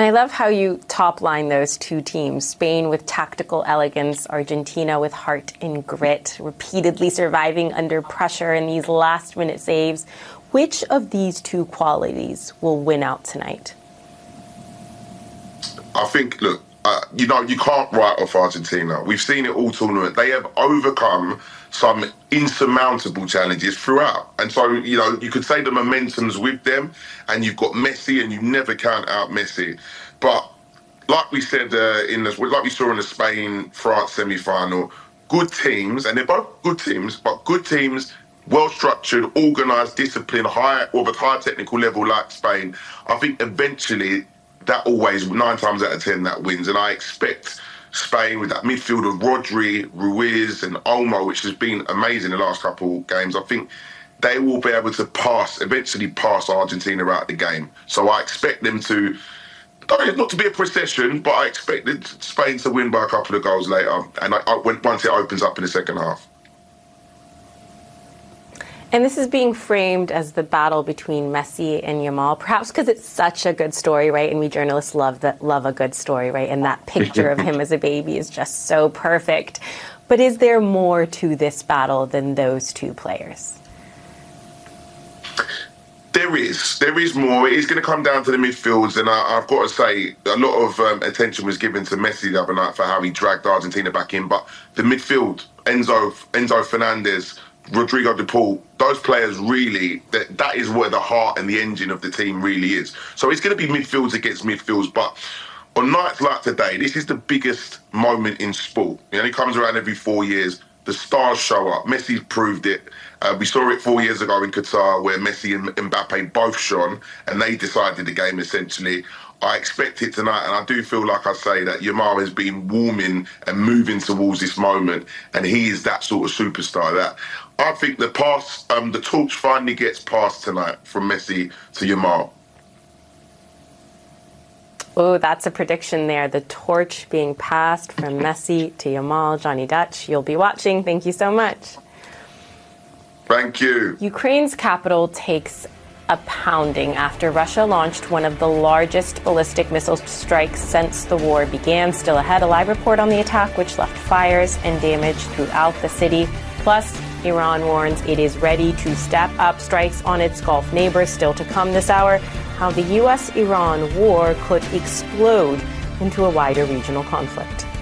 I love how you top line those two teams, Spain with tactical elegance, Argentina with heart and grit, repeatedly surviving under pressure in these last-minute saves. Which of these two qualities will win out tonight? I think, look, you can't write off Argentina. We've seen it all tournament. They have overcome some insurmountable challenges throughout. And so, you could say the momentum's with them, and you've got Messi, and you never count out Messi. But like we said, like we saw in the Spain-France semi-final, good teams, and they're both good teams, but good teams, well-structured, organised, disciplined, with a high technical level like Spain, I think eventually that always, 9 times out of 10, that wins. And I expect Spain with that midfield of Rodri, Ruiz and Olmo, which has been amazing the last couple games, I think they will be able to eventually pass Argentina out the game. So I expect them to, not to be a procession, but I expect Spain to win by a couple of goals later, and once it opens up in the second half. And this is being framed as the battle between Messi and Yamal, perhaps because it's such a good story, right? And we journalists love a good story, right? And that picture of him as a baby is just so perfect. But is there more to this battle than those two players? There is more. It is going to come down to the midfields, and I've got to say, a lot of attention was given to Messi the other night for how he dragged Argentina back in. But the midfield, Enzo Fernandez, Rodrigo de Paul, those players really, that is where the heart and the engine of the team really is. So it's going to be midfields against midfields, but on nights like today, this is the biggest moment in sport. It comes around every 4 years. The stars show up. Messi's proved it. We saw it 4 years ago in Qatar, where Messi and Mbappe both shone, and they decided the game essentially. I expect it tonight, and I do feel like I say that Yamal has been warming and moving towards this moment, and he is that sort of superstar. That I think the torch finally gets passed tonight from Messi to Yamal. Oh, that's a prediction there. The torch being passed from Messi to Yamal. Johnny Dutch, you'll be watching. Thank you so much. Thank you. Ukraine's capital takes a pounding after Russia launched one of the largest ballistic missile strikes since the war began. Still ahead, a live report on the attack, which left fires and damage throughout the city. Plus, Iran warns it is ready to step up strikes on its Gulf neighbors. Still to come this hour, how the U.S.-Iran war could explode into a wider regional conflict.